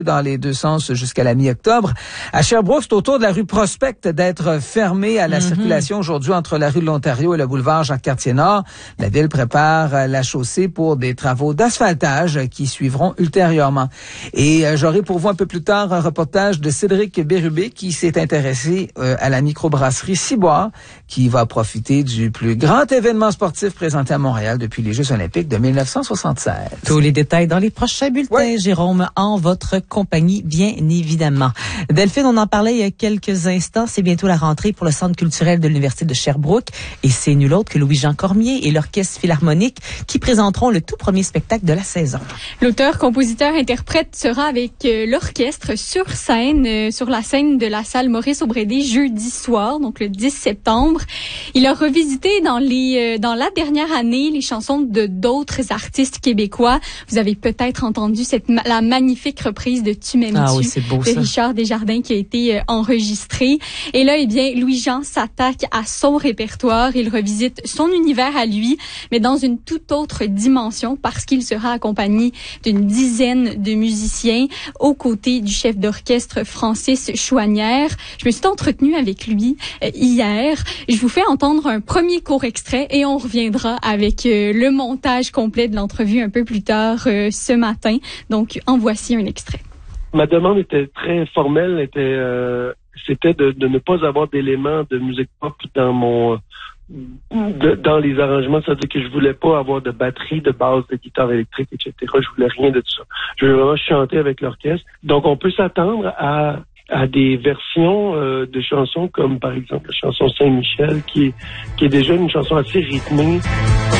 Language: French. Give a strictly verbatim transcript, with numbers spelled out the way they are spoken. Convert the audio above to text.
dans les deux sens jusqu'à la mi-octobre. À Sherbrooke, c'est autour de la rue Prospect d'être fermée à la mm-hmm. circulation aujourd'hui entre la rue de l'Ontario et le boulevard Jacques-Cartier-Nord. La ville prépare la chaussée pour des travaux d'asphaltage qui suivront ultérieurement. Et euh, j'aurai pour vous un peu plus tard un reportage de Cédric Bérubé qui s'est intéressé euh, à la microbrasserie Ciboire qui va profiter du plus grand événement sportif présenté à Montréal depuis les Jeux olympiques de dix-neuf cent soixante-seize. Tous les détails dans les prochains bulletins, oui. Jérôme, en votre compagnie, bien évidemment. Delphine, on en parlait il y a quelques instants. C'est bientôt la rentrée pour le Centre culturel de l'Université de Sherbrooke. Et c'est nul autre que Louis-Jean Cormier et l'Orchestre philharmonique qui présenteront le tout premier spectacle de la saison. L'auteur, compositeur, interprète sera avec euh, l'orchestre sur scène, euh, sur la scène de la salle Maurice-Aubrédé jeudi soir, donc le dix septembre. Il a revisité dans les euh, dans la dernière année les chansons de d'autres artistes québécois. Vous avez peut-être entendu cette la magnifique reprise de Tu m'aimes-tu ah oui, c'est beau, de ça. Richard Desjardins qui a été euh, enregistrée. Et là, eh bien, Louis-Jean s'attaque à son répertoire. Il revisite son univers à lui, mais dans une toute autre dimension parce qu'il sera accompagné d'une dizaine de musiciens aux côtés du chef d'orchestre Francis Chouanière. Je me suis entretenue avec lui euh, hier. Je vous fais entendre un premier court extrait et on reviendra avec euh, le montage complet de l'entrevue un peu plus tard euh, ce matin. Donc, en voici un extrait. Ma demande était très formelle, était, euh, c'était de, de ne pas avoir d'éléments de musique pop dans mon, de, dans les arrangements. C'est-à-dire que je voulais pas avoir de batterie, de basse, de guitare électrique, et cetera. Je voulais rien de tout ça. Je voulais vraiment chanter avec l'orchestre. Donc, on peut s'attendre à à des versions euh, de chansons comme, par exemple, la chanson Saint-Michel, qui est, qui est déjà une chanson assez rythmée.